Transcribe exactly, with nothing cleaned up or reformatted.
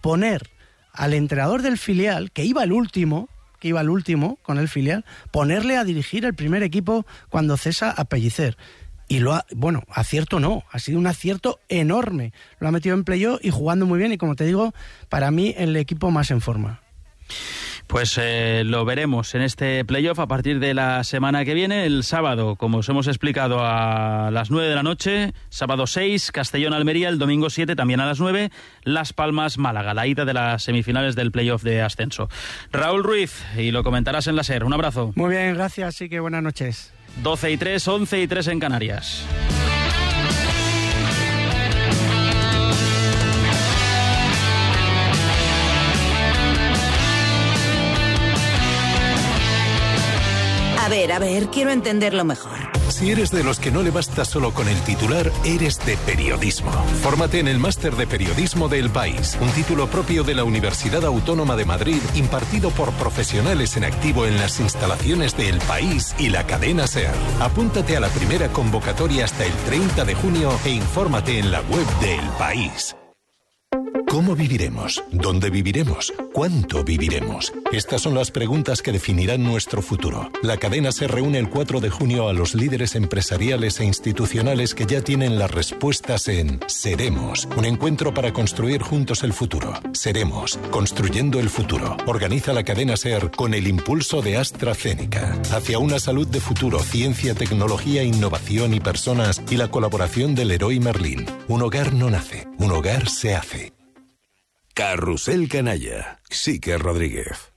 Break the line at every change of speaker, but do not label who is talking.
poner al entrenador del filial, que iba el último, que iba el último con el filial, ponerle a dirigir el primer equipo cuando cesa a Pellicer. Y lo ha, bueno, acierto no, ha sido un acierto enorme. Lo ha metido en playoff y jugando muy bien, y como te digo, para mí el equipo más en forma.
Pues eh, lo veremos en este playoff a partir de la semana que viene, el sábado, como os hemos explicado, a las nueve de la noche, sábado seis, Castellón-Almería, el domingo siete, también a las nueve, Las Palmas-Málaga, la ida de las semifinales del playoff de ascenso. Raúl Ruiz, y lo comentarás en la SER, un abrazo.
Muy bien, gracias, sí que buenas noches.
doce y tres, once y tres en Canarias.
A ver, a ver, quiero entenderlo mejor.
Si eres de los que no le basta solo con el titular, eres de periodismo. Fórmate en el Máster de Periodismo de El País, un título propio de la Universidad Autónoma de Madrid, impartido por profesionales en activo en las instalaciones de El País y la cadena SER. Apúntate a la primera convocatoria hasta el treinta de junio e infórmate en la web de El País. ¿Cómo viviremos? ¿Dónde viviremos? ¿Cuánto viviremos? Estas son las preguntas que definirán nuestro futuro. La cadena se reúne el cuatro de junio a los líderes empresariales e institucionales que ya tienen las respuestas en Seremos, un encuentro para construir juntos el futuro. Seremos, construyendo el futuro. Organiza la cadena SER con el impulso de AstraZeneca. Hacia una salud de futuro, ciencia, tecnología, innovación y personas, y la colaboración del Leroy Merlin. Un hogar no nace, un hogar se hace.
Carrusel Canalla, Xique Rodríguez.